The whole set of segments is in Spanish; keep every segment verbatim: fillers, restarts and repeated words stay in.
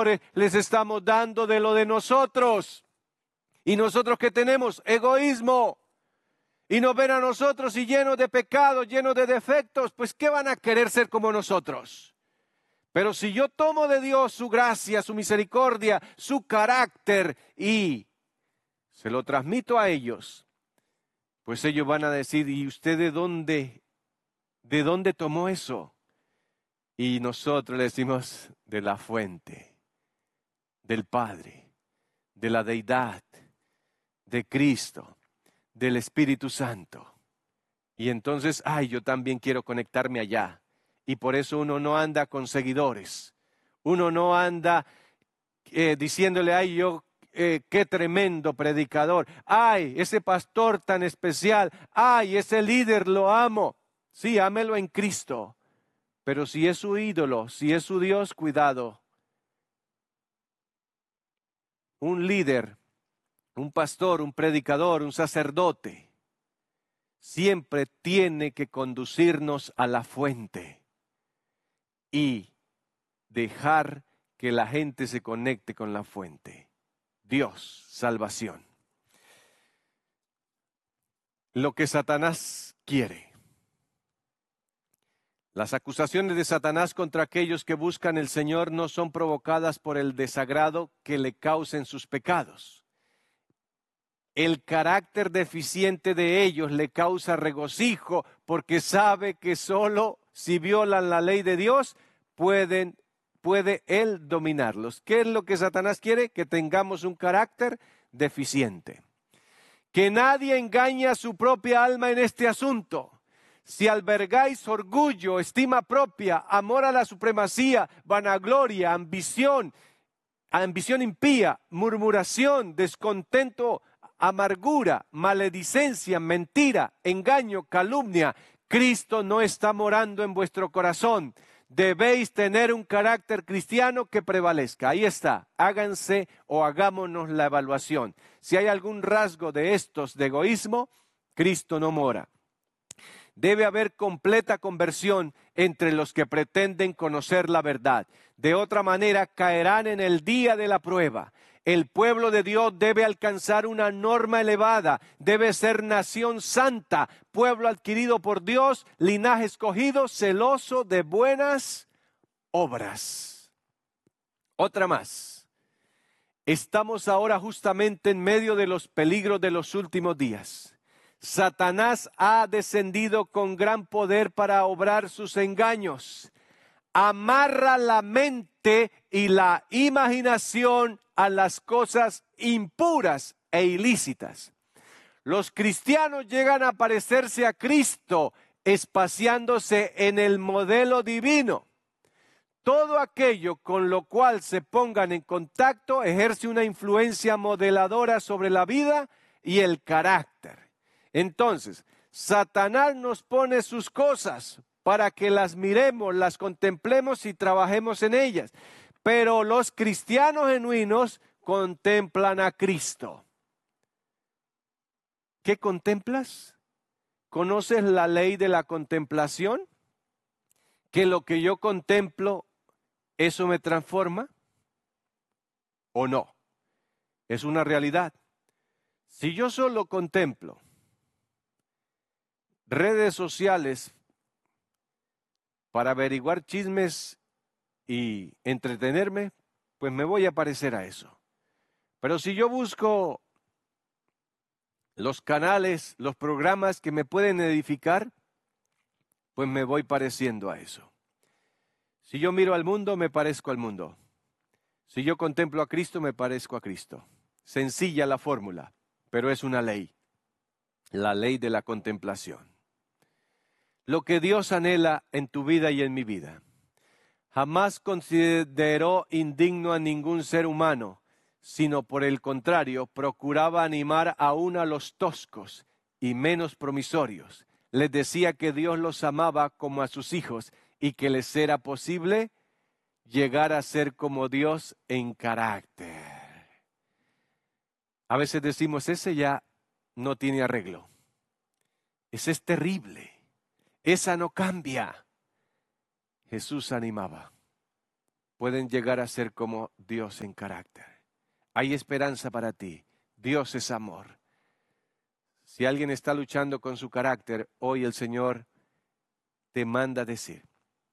seguidores les estamos dando de lo de nosotros. ¿Y nosotros qué tenemos? Egoísmo. Y nos ven a nosotros y llenos de pecados, llenos de defectos, pues ¿qué van a querer ser como nosotros? Pero si yo tomo de Dios su gracia, su misericordia, su carácter y se lo transmito a ellos, pues ellos van a decir, ¿y usted de dónde, de dónde tomó eso? Y nosotros le decimos, de la fuente, del Padre, de la deidad, de Cristo, del Espíritu Santo. Y entonces, ay, yo también quiero conectarme allá. Y por eso uno no anda con seguidores. Uno no anda eh, diciéndole, ay, yo, eh, qué tremendo predicador. Ay, ese pastor tan especial. Ay, ese líder lo amo. Sí, ámelo en Cristo. Pero si es su ídolo, si es su Dios, cuidado. Un líder, un pastor, un predicador, un sacerdote, siempre tiene que conducirnos a la fuente y dejar que la gente se conecte con la fuente. Dios, salvación. Lo que Satanás quiere. Las acusaciones de Satanás contra aquellos que buscan el Señor no son provocadas por el desagrado que le causen sus pecados. El carácter deficiente de ellos le causa regocijo porque sabe que solo si violan la ley de Dios pueden, puede Él dominarlos. ¿Qué es lo que Satanás quiere? Que tengamos un carácter deficiente. Que nadie engañe a su propia alma en este asunto. Si albergáis orgullo, estima propia, amor a la supremacía, vanagloria, ambición, ambición impía, murmuración, descontento, amargura, maledicencia, mentira, engaño, calumnia, Cristo no está morando en vuestro corazón. Debéis tener un carácter cristiano que prevalezca. Ahí está. Háganse o hagámonos la evaluación. Si hay algún rasgo de estos de egoísmo, Cristo no mora. Debe haber completa conversión entre los que pretenden conocer la verdad. De otra manera, caerán en el día de la prueba. El pueblo de Dios debe alcanzar una norma elevada, debe ser nación santa, pueblo adquirido por Dios, linaje escogido, celoso de buenas obras. Otra más. Estamos ahora justamente en medio de los peligros de los últimos días. Satanás ha descendido con gran poder para obrar sus engaños. Amarra la mente y la imaginación a las cosas impuras e ilícitas. Los cristianos llegan a parecerse a Cristo, espaciándose en el modelo divino. Todo aquello con lo cual se pongan en contacto ejerce una influencia modeladora sobre la vida y el carácter. Entonces, Satanás nos pone sus cosas para que las miremos, las contemplemos y trabajemos en ellas. Pero los cristianos genuinos contemplan a Cristo. ¿Qué contemplas? ¿Conoces la ley de la contemplación? ¿Que lo que yo contemplo, eso me transforma? ¿O no? Es una realidad. Si yo solo contemplo redes sociales para averiguar chismes y entretenerme, pues me voy a parecer a eso. Pero si yo busco los canales, los programas que me pueden edificar, pues me voy pareciendo a eso. Si yo miro al mundo, me parezco al mundo. Si yo contemplo a Cristo, me parezco a Cristo. Sencilla la fórmula, pero es una ley. La ley de la contemplación. Lo que Dios anhela en tu vida y en mi vida. Jamás consideró indigno a ningún ser humano, sino por el contrario, procuraba animar aún a los toscos y menos promisorios. Les decía que Dios los amaba como a sus hijos y que les era posible llegar a ser como Dios en carácter. A veces decimos, ese ya no tiene arreglo. Ese es terrible. Esa no cambia. Jesús animaba. pueden llegar a ser como Dios en carácter. Hay esperanza para ti. Dios es amor. Si alguien está luchando con su carácter, hoy el Señor te manda a decir,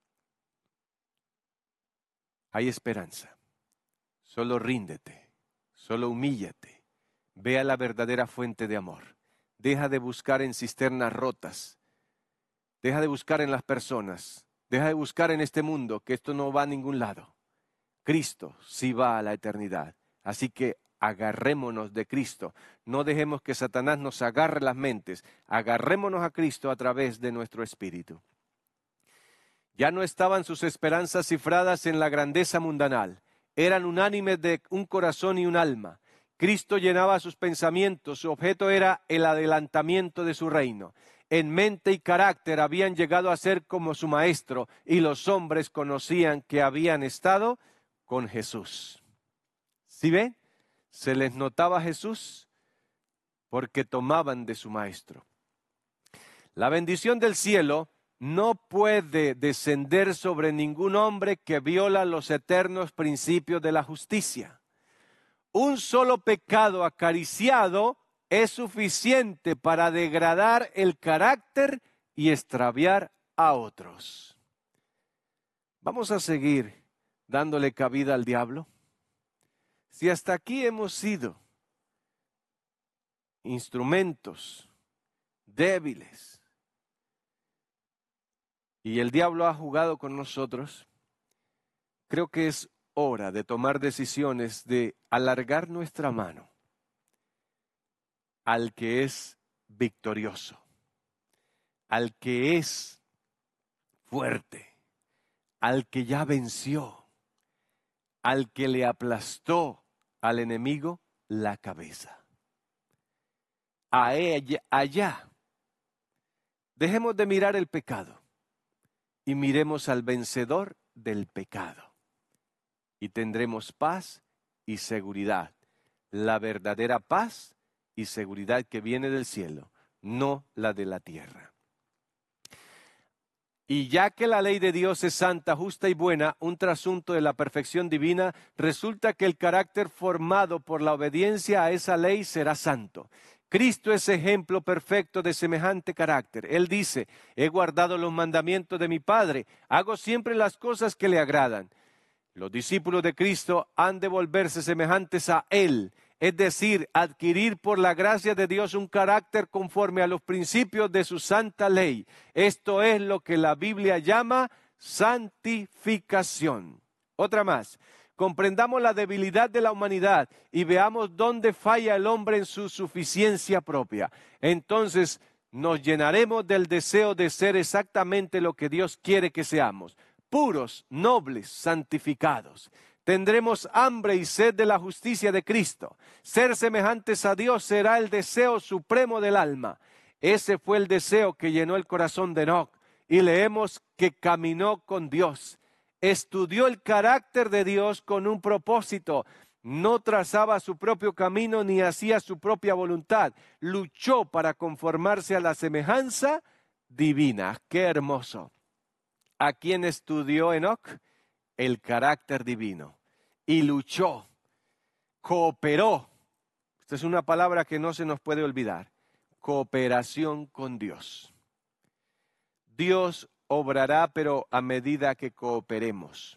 hay esperanza. Solo ríndete, solo humíllate. Ve a la verdadera fuente de amor. Deja de buscar en cisternas rotas. Deja de buscar en las personas. Deja de buscar en este mundo, que esto no va a ningún lado. Cristo sí va a la eternidad. Así que agarrémonos de Cristo. No dejemos que Satanás nos agarre las mentes. Agarrémonos a Cristo a través de nuestro espíritu. Ya no estaban sus esperanzas cifradas en la grandeza mundanal. Eran unánimes de un corazón y un alma. Cristo llenaba sus pensamientos. Su objeto era el adelantamiento de su reino. En mente y carácter habían llegado a ser como su maestro, y los hombres conocían que habían estado con Jesús. ¿Sí ven? Se les notaba Jesús porque tomaban de su maestro. La bendición del cielo no puede descender sobre ningún hombre que viola los eternos principios de la justicia. Un solo pecado acariciado es suficiente para degradar el carácter y extraviar a otros. Vamos a seguir dándole cabida al diablo. Si hasta aquí hemos sido instrumentos débiles y el diablo ha jugado con nosotros, creo que es hora de tomar decisiones de alargar nuestra mano al que es victorioso, al que es fuerte, al que ya venció, al que le aplastó al enemigo la cabeza. A ella, allá, dejemos de mirar el pecado y miremos al vencedor del pecado. Y tendremos paz y seguridad, la verdadera paz y seguridad que viene del cielo, no la de la tierra. Y ya que la ley de Dios es santa, justa y buena, un trasunto de la perfección divina, resulta que el carácter formado por la obediencia a esa ley será santo. Cristo es ejemplo perfecto de semejante carácter. Él dice, he guardado los mandamientos de mi Padre, hago siempre las cosas que le agradan. Los discípulos de Cristo han de volverse semejantes a Él, es decir, adquirir por la gracia de Dios un carácter conforme a los principios de su santa ley. Esto es lo que la Biblia llama santificación. Otra más, comprendamos la debilidad de la humanidad y veamos dónde falla el hombre en su suficiencia propia. Entonces nos llenaremos del deseo de ser exactamente lo que Dios quiere que seamos. Puros, nobles, santificados. Tendremos hambre y sed de la justicia de Cristo. Ser semejantes a Dios será el deseo supremo del alma. Ese fue el deseo que llenó el corazón de Enoc. Y leemos que caminó con Dios. Estudió el carácter de Dios con un propósito. No trazaba su propio camino ni hacía su propia voluntad. Luchó para conformarse a la semejanza divina. ¡Qué hermoso! ¿A quién estudió Enoc? El carácter divino. Y luchó, cooperó. Esta es una palabra que no se nos puede olvidar. Cooperación con Dios. Dios obrará, pero a medida que cooperemos.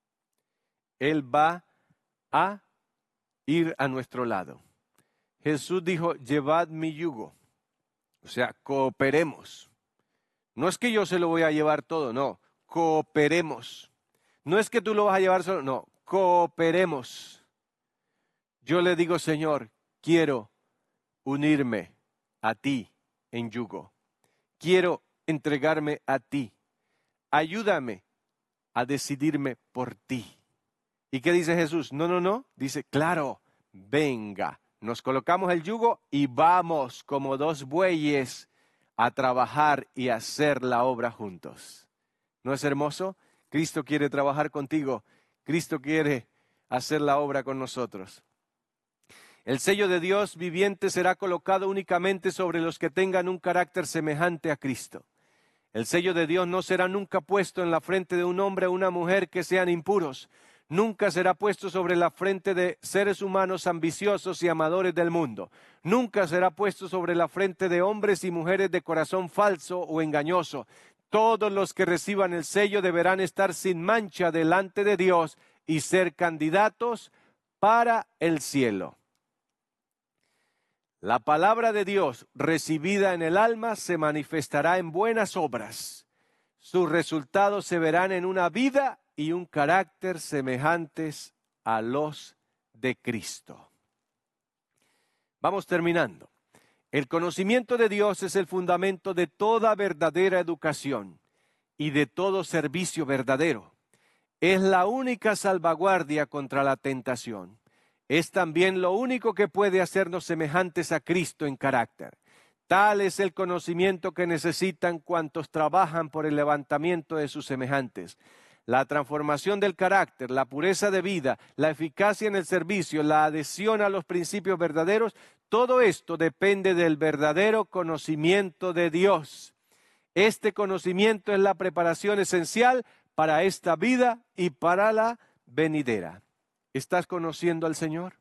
Él va a ir a nuestro lado. Jesús dijo, llevad mi yugo. O sea, cooperemos. No es que yo se lo voy a llevar todo, no. Cooperemos. No es que tú lo vas a llevar solo, no. Cooperemos. Yo le digo, Señor, quiero unirme a ti en yugo. Quiero entregarme a ti. Ayúdame a decidirme por ti. ¿Y qué dice Jesús? No, no, no. Dice, claro, venga. Nos colocamos el yugo y vamos como dos bueyes a trabajar y a hacer la obra juntos. ¿No es hermoso? Cristo quiere trabajar contigo. Cristo quiere hacer la obra con nosotros. El sello de Dios viviente será colocado únicamente sobre los que tengan un carácter semejante a Cristo. El sello de Dios no será nunca puesto en la frente de un hombre o una mujer que sean impuros. nunca será puesto sobre la frente de seres humanos ambiciosos y amadores del mundo. Nunca será puesto sobre la frente de hombres y mujeres de corazón falso o engañoso. Todos los que reciban el sello deberán estar sin mancha delante de Dios y ser candidatos para el cielo. La palabra de Dios recibida en el alma se manifestará en buenas obras. Sus resultados se verán en una vida y un carácter semejantes a los de Cristo. Vamos terminando. El conocimiento de Dios es el fundamento de toda verdadera educación y de todo servicio verdadero. Es la única salvaguardia contra la tentación. Es también lo único que puede hacernos semejantes a Cristo en carácter. Tal es el conocimiento que necesitan cuantos trabajan por el levantamiento de sus semejantes. La transformación del carácter, la pureza de vida, la eficacia en el servicio, la adhesión a los principios verdaderos, todo esto depende del verdadero conocimiento de Dios. Este conocimiento es la preparación esencial para esta vida y para la venidera. ¿Estás conociendo al Señor?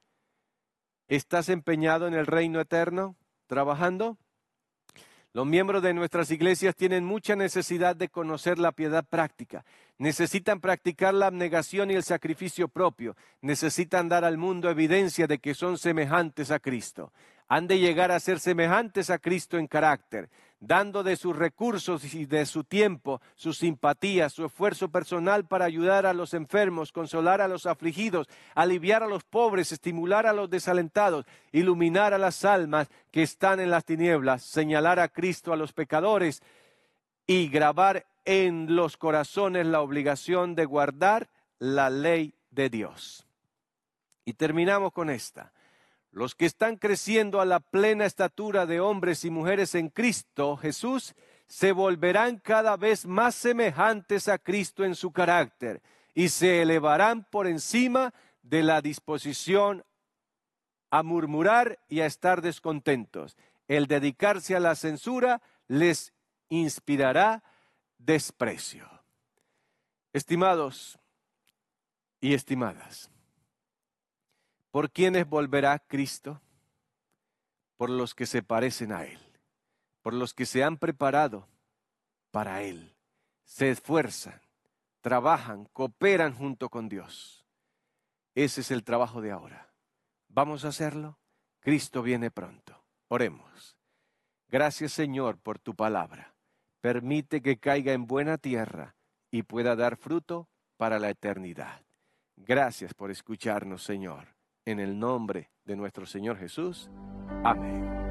¿Estás empeñado en el reino eterno, trabajando? Los miembros de nuestras iglesias tienen mucha necesidad de conocer la piedad práctica. Necesitan practicar la abnegación y el sacrificio propio. Necesitan dar al mundo evidencia de que son semejantes a Cristo. Han de llegar a ser semejantes a Cristo en carácter, dando de sus recursos y de su tiempo, su simpatía, su esfuerzo personal para ayudar a los enfermos, consolar a los afligidos, aliviar a los pobres, estimular a los desalentados, iluminar a las almas que están en las tinieblas, señalar a Cristo a los pecadores y grabar en los corazones la obligación de guardar la ley de Dios. Y terminamos con esta. Los que están creciendo a la plena estatura de hombres y mujeres en Cristo Jesús se volverán cada vez más semejantes a Cristo en su carácter y se elevarán por encima de la disposición a murmurar y a estar descontentos. El dedicarse a la censura les inspirará desprecio. Estimados y estimadas, ¿por quiénes volverá Cristo? Por los que se parecen a Él, por los que se han preparado para Él, se esfuerzan, trabajan, cooperan junto con Dios. Ese es el trabajo de ahora. ¿Vamos a hacerlo? Cristo viene pronto. Oremos. Gracias, Señor, por tu palabra. Permite que caiga en buena tierra y pueda dar fruto para la eternidad. Gracias por escucharnos, Señor. En el nombre de nuestro Señor Jesús. Amén.